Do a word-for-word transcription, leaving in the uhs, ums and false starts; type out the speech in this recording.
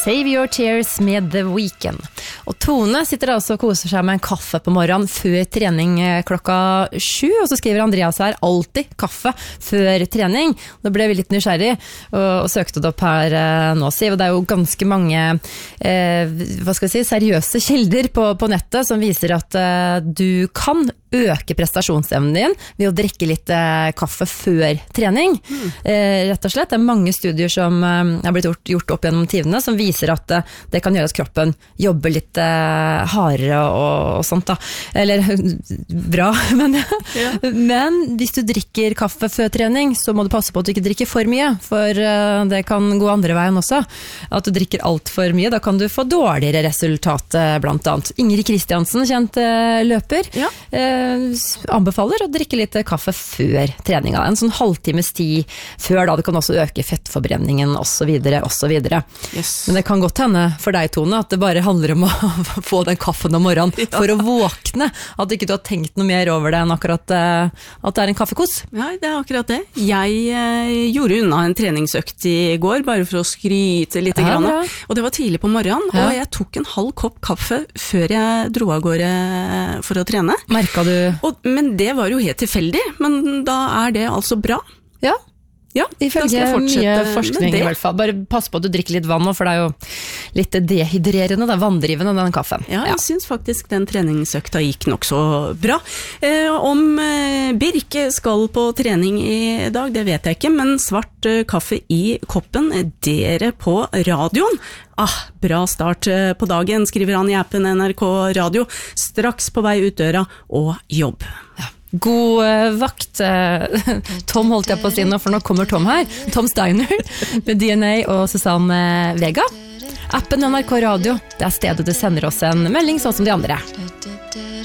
Save Your Tears med The Weeknd. Og Tone sitter altså og koser seg med en kaffe på morgenen før trening klokka sju, og så skriver Andreas her alltid kaffe før trening. Da ble vi litt nysgjerrig og, og søkte det opp her eh, nå, Siv, og det er jo ganske mange eh, hva skal jeg si, seriøse kilder på, på nettet som viser at eh, du kan øke prestasjonsevnen din ved å drikke litt eh, kaffe før trening. Mm. Eh, rett og slett, det er mange studier som eh, har blitt gjort, gjort opp gjennom tidene som viser at eh, det kan gjøre at kroppen jobber litt eh, hardere og, og sånt da. Eller bra, men, ja. Men hvis du drikker kaffe før trening, så må du passe på at du ikke drikker for mye, for eh, det kan gå andre veien også. At du drikker alt for mye, da kan du få dårligere resultat, eh, blant annet. Ingrid Kristiansen, kjent eh, løper, ja. eh, anbefaler å drikke litt kaffe før treninga, en sånn halvtimes tid før, da det kan også øke fettforbrenningen og så videre, og så videre. Yes. Men det kan godt hende for deg, Tone, at det bare handler om å få den kaffen om morgenen ja. For å våkne, at ikke du har tenkt noe mer over det enn akkurat uh, at det er en kaffekos. Ja, det er akkurat det. Jeg uh, gjorde unna en treningsøkt i går, bare for å skryte litt, ja, grann, og det var tidlig på morgenen, ja. Og jeg tok en halv kopp kaffe før jeg dro av gårde for å trene. Merket du? Og, men det var jo helt tilfeldig, men da er det altså bra. Ja, ja ifølge mye forskning i hvert fall. Bare pass på at du drikker litt vann nå, for det er jo litt dehydrerende, det er vanndrivende, den kaffen. Ja, jeg ja. synes faktisk den treningsøkta gikk nok så bra. Eh, om eh, Birke skal på trening i dag, det vet jeg ikke, men svart eh, kaffe i koppen, dere på radioen. Ah, bra start på dagen, skriver han i appen N R K Radio, straks på vei ut døra og jobb. Ja. God uh, vakt, uh, Tom holdt jeg på å si nå, for nå kommer Tom her, Tom Steiner med D N A og Susanne Vega. Appen N R K Radio, det er stedet du sender oss en melding sånn som de andre.